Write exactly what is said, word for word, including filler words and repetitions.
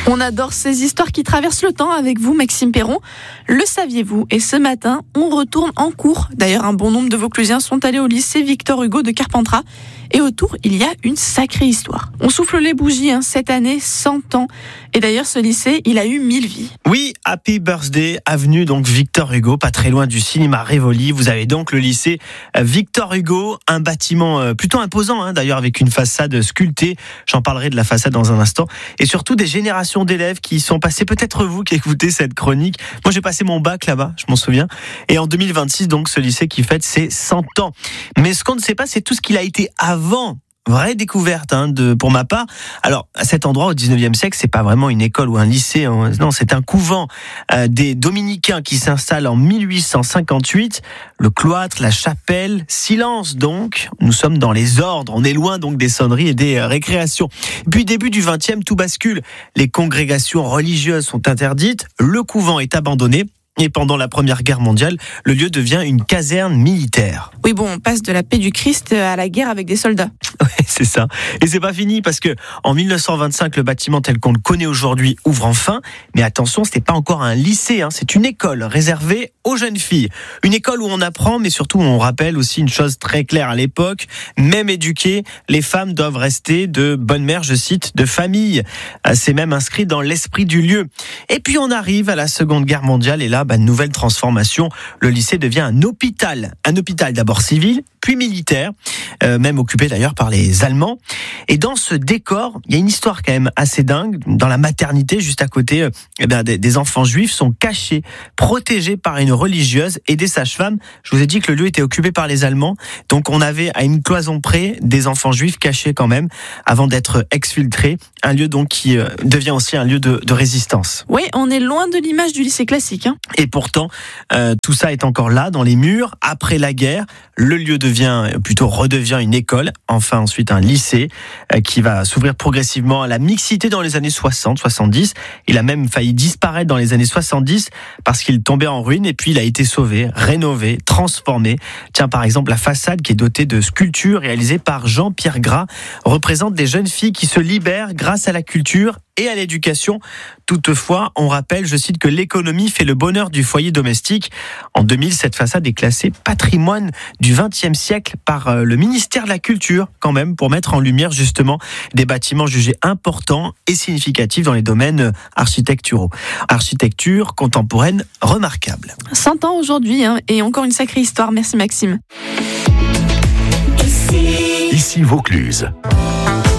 On adore ces histoires qui traversent le temps avec vous, Maxime Perron. Le saviez-vous? Et ce matin, on retourne en cours. D'ailleurs, un bon nombre de Vauclusiens sont allés au lycée Victor Hugo de Carpentras. Et autour, il y a une sacrée histoire. On souffle les bougies, hein, cette année, cent ans. Et d'ailleurs, ce lycée, il a eu mille vies. Oui, Happy Birthday, avenue donc Victor Hugo, pas très loin du cinéma Rivoli. Vous avez donc le lycée Victor Hugo, un bâtiment plutôt imposant, hein, d'ailleurs avec une façade sculptée. J'en parlerai de la façade dans un instant. Et surtout des générations d'élèves qui sont passés, peut-être vous qui écoutez cette chronique. Moi, j'ai passé mon bac là-bas, je m'en souviens. Et en deux mille vingt-six, donc, ce lycée qui fête ses cent ans. Mais ce qu'on ne sait pas, c'est tout ce qu'il a été avant. Vraie découverte hein, de, pour ma part. Alors, à cet endroit, au dix-neuvième siècle, c'est pas vraiment une école ou un lycée. Hein. Non, c'est un couvent euh, des dominicains qui s'installe en mille huit cent cinquante-huit. Le cloître, la chapelle, silence donc. Nous sommes dans les ordres. On est loin donc des sonneries et des euh, récréations. Et puis, début du vingtième, tout bascule. Les congrégations religieuses sont interdites. Le couvent est abandonné. Et pendant la Première Guerre mondiale, le lieu devient une caserne militaire. Oui, bon, on passe de la paix du Christ à la guerre avec des soldats. Oui, c'est ça. Et c'est pas fini parce que en mille neuf cent vingt-cinq, le bâtiment tel qu'on le connaît aujourd'hui ouvre enfin. Mais attention, c'était pas encore un lycée, hein. C'est une école réservée aux jeunes filles. Une école où on apprend, mais surtout où on rappelle aussi une chose très claire à l'époque. Même éduquées, les femmes doivent rester de bonnes mères, je cite, de famille. C'est même inscrit dans l'esprit du lieu. Et puis on arrive à la Seconde Guerre mondiale et là, bah, nouvelle transformation. Le lycée devient un hôpital. Un hôpital d'abord civil, puis militaire, euh, même occupé d'ailleurs par les Allemands. Et dans ce décor, il y a une histoire quand même assez dingue. Dans la maternité, juste à côté, euh, eh bien, des, des enfants juifs sont cachés, protégés par une religieuse et des sages-femmes. Je vous ai dit que le lieu était occupé par les Allemands. Donc on avait à une cloison près des enfants juifs cachés quand même, avant d'être exfiltrés. Un lieu donc qui euh, devient aussi un lieu de, de résistance. Oui, on est loin de l'image du lycée classique. Hein. Et pourtant, euh, tout ça est encore là, dans les murs. Après la guerre, le lieu devient, plutôt redevient une école. Enfin, ensuite, un lycée euh, qui va s'ouvrir progressivement à la mixité dans les années soixante, soixante-dix. Il a même failli disparaître dans les années soixante-dix parce qu'il tombait en ruine et puis il a été sauvé, rénové, transformé. Tiens, par exemple, la façade qui est dotée de sculptures réalisées par Jean-Pierre Gras représente des jeunes filles qui se libèrent grâce à la culture et à l'éducation. Toutefois, on rappelle, je cite, que l'économie fait le bonheur du foyer domestique. En deux mille, cette façade est classée patrimoine du vingtième siècle par le ministère de la Culture, quand même, pour mettre en lumière justement des bâtiments jugés importants et significatifs dans les domaines architecturaux. Architecture contemporaine remarquable. cent ans aujourd'hui, hein, et encore une sacrée histoire. Merci Maxime. Ici Vaucluse.